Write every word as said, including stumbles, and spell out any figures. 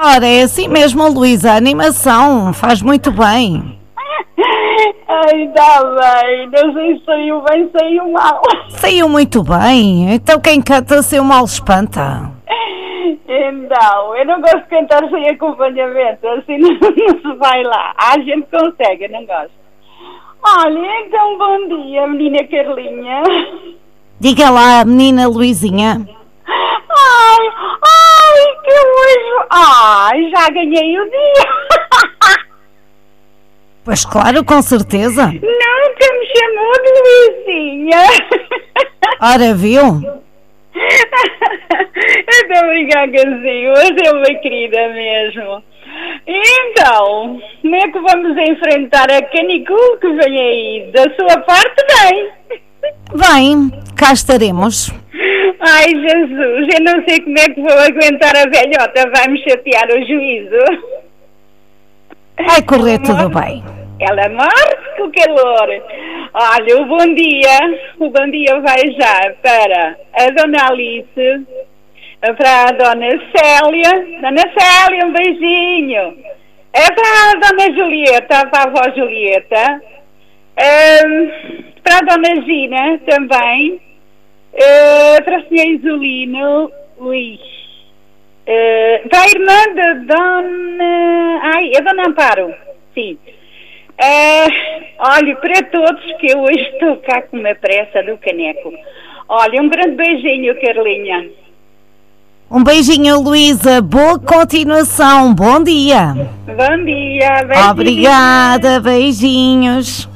Ora, é assim mesmo, Luísa, a animação faz muito bem. Ai, está bem, não sei se saiu bem, saiu mal. Saiu muito bem, então quem canta sem o mal espanta. Então, eu não gosto de cantar sem acompanhamento, assim não, não se vai lá. A gente consegue, eu não gosto. Olha, então bom dia, menina Carlinha. Diga lá, menina Luizinha. Ai, ai, que hoje... Ai, já ganhei o dia. Pois claro, com certeza. Nunca me chamou de Luizinha. Ora, viu? Eu estou a brincar consigo, mas é uma querida mesmo. Então, como é que vamos enfrentar a canicula que vem aí? Da sua parte, bem? Bem, cá estaremos. Ai, Jesus, eu não sei como é que vou aguentar a velhota, vai-me chatear o juízo. Vai correr tudo bem. Ela morre com o calor. Olha, o bom dia, o bom dia vai já para a Dona Alice, para a Dona Célia. Dona Célia, um beijinho. É para a Dona Julieta, para a avó Julieta. Um, para a Dona Gina também. Uh, para a senhora Isolino Luís. Uh, para a irmã da Dona... Ai, a Dona Amparo. Sim. Uh, olha, para todos, que eu hoje estou cá com uma pressa do caneco. Olha, um grande beijinho, Carlinha. Um beijinho, Luísa. Boa continuação. Bom dia. Bom dia. Beijinho. Obrigada. Beijinhos.